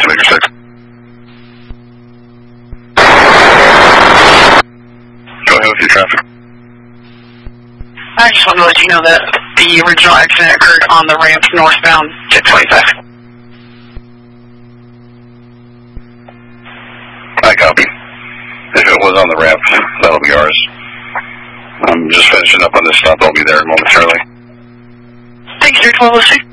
to Major 6. Go ahead with your traffic. I just want to let you know that the original accident occurred on the ramp northbound to 25. I copy. If it was on the ramp, that'll be ours. I'm just finishing up on this stop. I'll be there momentarily. Thanks, 1206.